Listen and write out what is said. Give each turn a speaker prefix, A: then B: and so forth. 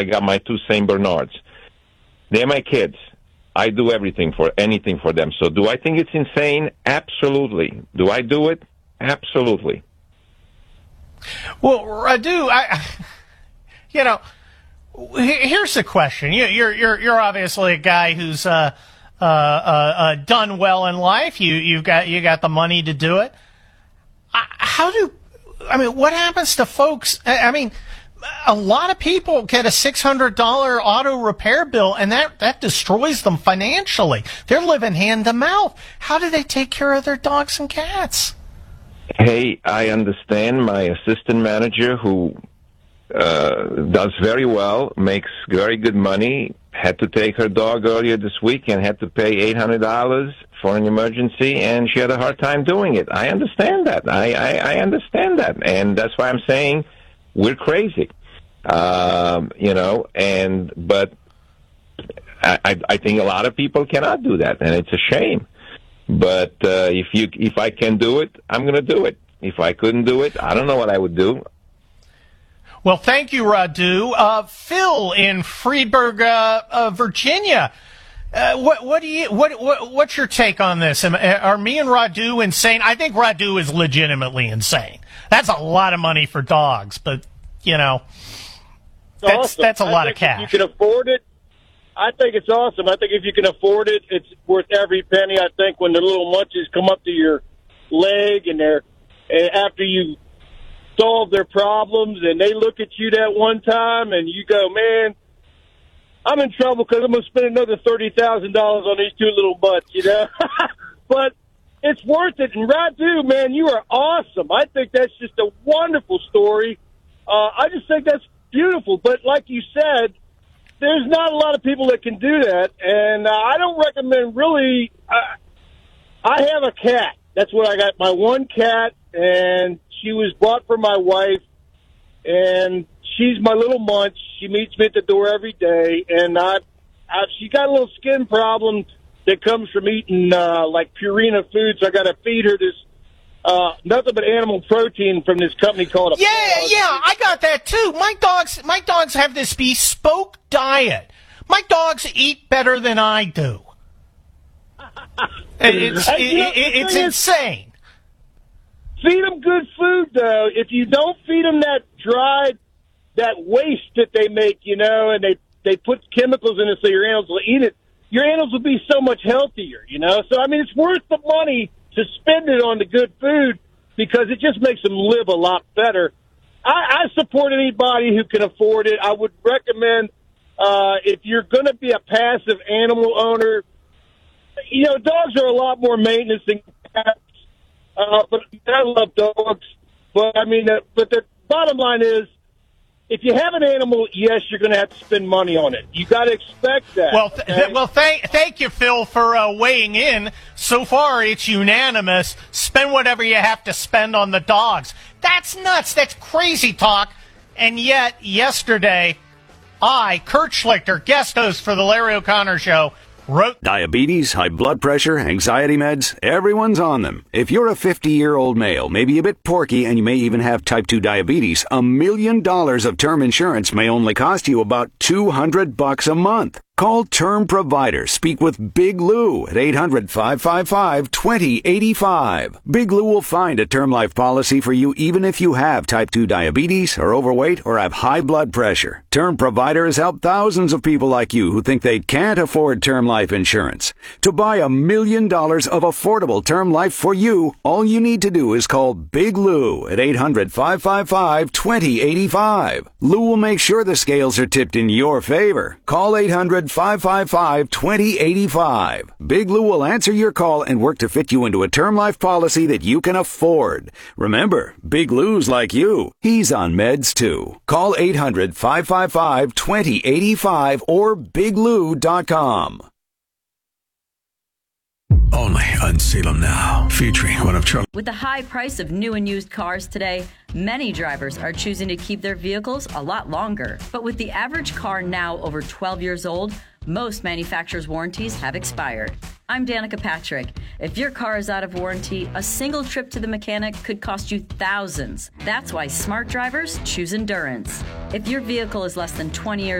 A: I got my 2 St. Bernards. They're my kids. I do anything for them. So do I think it's insane? Absolutely. Do I do it? Absolutely.
B: Well, Radu, here's the question. You're obviously a guy who's done well in life. You got the money to do it. What happens to folks? A lot of people get a $600 auto repair bill, and that destroys them financially. They're living hand to mouth. How do they take care of their dogs and cats?
A: Hey, I understand. My assistant manager, who does very well, makes very good money, had to take her dog earlier this week and had to pay $800 for an emergency, and she had a hard time doing it. I understand that. I understand that, and that's why I'm saying we're crazy, but I think a lot of people cannot do that, and it's a shame. But if I can do it, I'm going to do it. If I couldn't do it, I don't know what I would do.
B: Well, thank you, Radu. Phil in Freeburg, Virginia. What's your take on this? Are me and Radu insane? I think Radu is legitimately insane. That's a lot of money for dogs, but that's a lot of cash.
C: If you can afford it, I think it's awesome. I think if you can afford it, it's worth every penny. I think when the little munchies come up to your leg and after you solve their problems and they look at you that one time and you go, man, I'm in trouble because I'm going to spend another $30,000 on these 2 little butts, But it's worth it. And Radu, man, you are awesome. I think that's just a wonderful story. I just think that's beautiful. But like you said, there's not a lot of people that can do that. And I don't recommend really. I have a cat. That's what I got. My one cat, and she was bought for my wife. And she's my little munch. She meets me at the door every day, and she got a little skin problem that comes from eating like Purina food. So I got to feed her this nothing but animal protein from this company called.
B: Yeah, I got that too. My dogs have this bespoke diet. My dogs eat better than I do. It's insane.
C: Feed them good food, though. If you don't feed them that waste that they make, and they put chemicals in it so your animals will eat it, your animals will be so much healthier, So, it's worth the money to spend it on the good food because it just makes them live a lot better. I support anybody who can afford it. I would recommend if you're going to be a passive animal owner, dogs are a lot more maintenance than cats. But I love dogs. But the bottom line is, if you have an animal, yes, you're going to have to spend money on it. You got to expect that.
B: Well, thank you, Phil, for weighing in. So far, it's unanimous. Spend whatever you have to spend on the dogs. That's nuts. That's crazy talk. And yet, yesterday, Kurt Schlichter, guest host for the Larry O'Connor Show, wrote...
D: Diabetes, high blood pressure, anxiety meds, everyone's on them. If you're a 50-year-old male, maybe a bit porky, and you may even have type 2 diabetes, $1 million of term insurance may only cost you about $200 a month. Call Term Provider. Speak with Big Lou at 800-555-2085. Big Lou will find a term life policy for you even if you have type 2 diabetes, are overweight, or have high blood pressure. Term Provider has helped thousands of people like you who think they can't afford term life insurance. To buy $1 million of affordable term life for you, all you need to do is call Big Lou at 800-555-2085. Lou will make sure the scales are tipped in your favor. Call 800-555-2085. Big Lou will answer your call and work to fit you into a term life policy that you can afford. Remember, Big Lou's like you. He's on meds too. Call 800-555-2085 or biglou.com.
E: Only on Salem Now, featuring one of Charlie.
F: With the high price of new and used cars today, many drivers are choosing to keep their vehicles a lot longer. But with the average car now over 12 years old, most manufacturers' warranties have expired. I'm Danica Patrick. If your car is out of warranty, a single trip to the mechanic could cost you thousands. That's why smart drivers choose Endurance. If your vehicle is less than 20 years